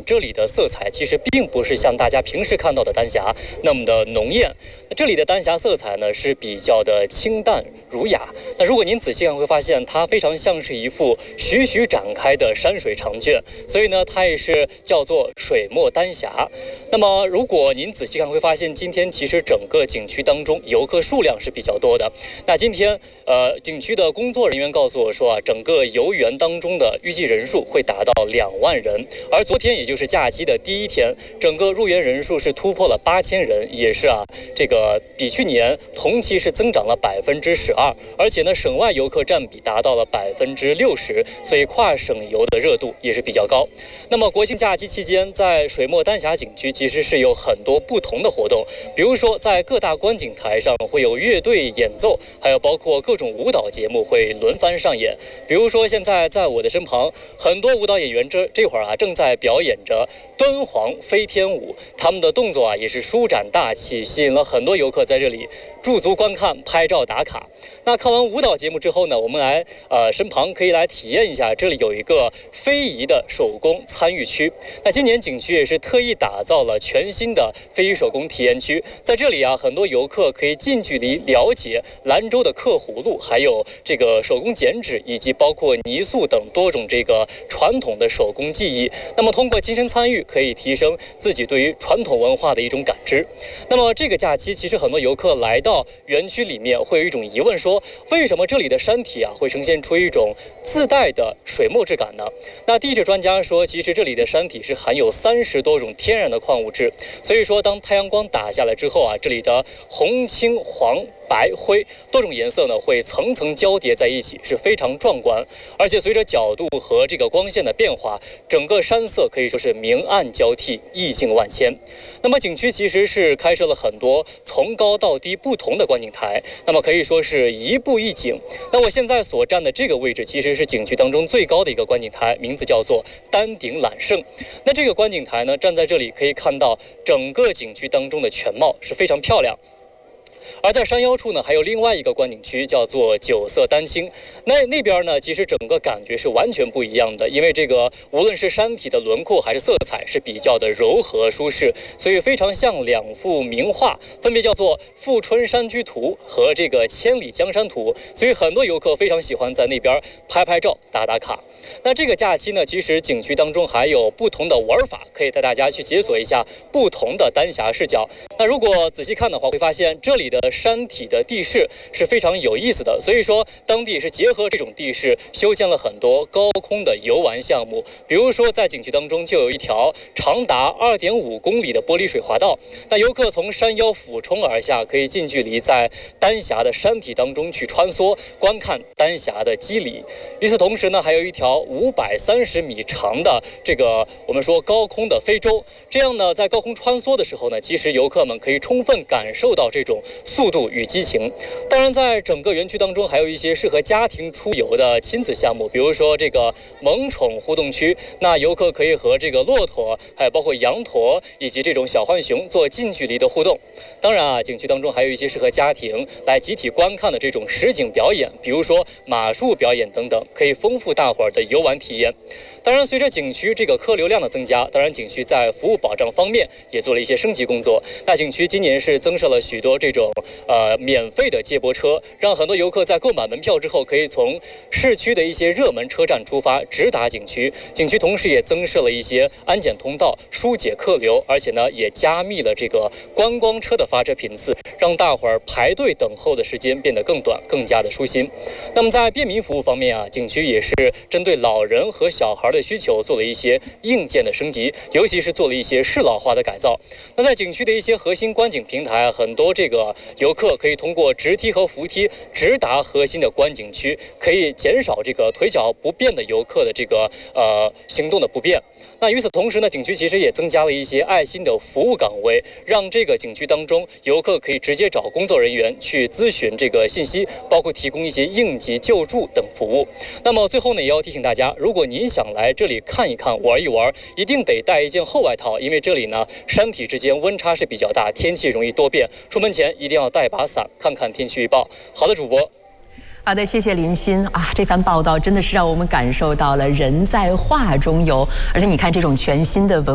这里的色彩其实并不是像大家平时看到的丹霞那么的浓艳。那这里的丹霞色彩呢是比较的清淡儒雅。那如果您仔细看会发现，它非常像是一幅徐徐展开的山水长卷，所以呢它也是叫做水墨丹霞。那么如果您仔细看会发现，今天其实整个景区当中游客数量是比较多的。那今天景区的工作人员告诉我说整个游园当中的预计人数会达到2万人，而昨天也就是假期的第一天，整个入园人数是突破了8000人，也是这个比去年同期是增长了12%，而且呢省外游客占比达到了60%，所以跨省游的热度也是比较高。那么国庆假期期间，在水墨丹霞景区其实是有很多不同的活动，比如说在各大观景台上会有乐队演奏，还有包括各种舞蹈节目会轮番上演。比如说现在在我的身旁，很多舞蹈演员这会儿正在表演着敦煌飞天舞，他们的动作也是舒展大气，吸引了很多游客在这里驻足观看、拍照打卡。那看完舞蹈节目之后呢，我们来身旁可以来体验一下，这里有一个非遗的手工参与区。那今年景区也是特意打造了全新的非遗手工体验区，在这里很多游客可以近距离了解兰州的刻葫芦，还有这个手工剪纸，以及包括泥塑等多种这个传统的手工技艺。那么通过亲身参与，可以提升自己对于传统文化的一种感知。那么这个假期，其实很多游客来到园区里面，会有一种疑问说，为什么这里的山体会呈现出一种自带的水墨质感呢？那地质专家说，其实这里的山体是含有30多种天然的矿物质，所以说当太阳光打下来之后这里的红、青、黄、白、灰多种颜色呢会层层交叠在一起，是非常壮观。而且随着角度和这个光线的变化，整个山色可以说是明暗交替，意境万千。那么景区其实是开设了很多从高到低不同的观景台，那么可以说是一步一景。那我现在所站的这个位置其实是景区当中最高的一个观景台，名字叫做丹顶揽胜。那这个观景台呢，站在这里可以看到整个景区当中的全貌，是非常漂亮。而在山腰处呢，还有另外一个观景区，叫做九色丹青。那边呢，其实整个感觉是完全不一样的，因为这个无论是山体的轮廓还是色彩是比较的柔和舒适，所以非常像2幅名画，分别叫做《富春山居图》和这个《千里江山图》，所以很多游客非常喜欢在那边拍拍照、打打卡。那这个假期呢，其实景区当中还有不同的玩法，可以带大家去解锁一下不同的丹霞视角。那如果仔细看的话，会发现这里的山体的地势是非常有意思的，所以说当地是结合这种地势修建了很多高空的游玩项目。比如说在景区当中就有一条长达2.5公里的玻璃水滑道，那游客从山腰俯冲而下，可以近距离在丹霞的山体当中去穿梭，观看丹霞的肌理。与此同时呢，还有一条530米长的这个我们说高空的飞舟，这样呢在高空穿梭的时候呢，其实游客们可以充分感受到这种速度与激情。当然在整个园区当中还有一些适合家庭出游的亲子项目，比如说这个萌宠互动区，那游客可以和这个骆驼还有包括羊驼以及这种小浣熊做近距离的互动。当然景区当中还有一些适合家庭来集体观看的这种实景表演，比如说马术表演等等，可以丰富大伙儿的游玩体验。当然随着景区这个客流量的增加，当然景区在服务保障方面也做了一些升级工作。那景区今年是增设了许多这种免费的接驳车，让很多游客在购买门票之后，可以从市区的一些热门车站出发，直达景区。景区同时也增设了一些安检通道，疏解客流，而且呢也加密了这个观光车的发车频次，让大伙儿排队等候的时间变得更短，更加的舒心。那么在便民服务方面景区也是针对老人和小孩的需求做了一些硬件的升级，尤其是做了一些适老化的改造。那在景区的一些核心观景平台很多这个游客可以通过直梯和扶梯直达核心的观景区，可以减少这个腿脚不便的游客的这个行动的不便。那与此同时呢，景区其实也增加了一些爱心的服务岗位，让这个景区当中游客可以直接找工作人员去咨询这个信息，包括提供一些应急救助等服务。那么最后呢，也要提醒大家，如果您想来这里看一看、玩一玩，一定得带一件厚外套，因为这里呢山体之间温差是比较大，天气容易多变，出门前一定要带把伞，看看天气预报。好的，主播。 好的，谢谢林鑫这番报道真的是让我们感受到了人在画中游，而且你看这种全新的文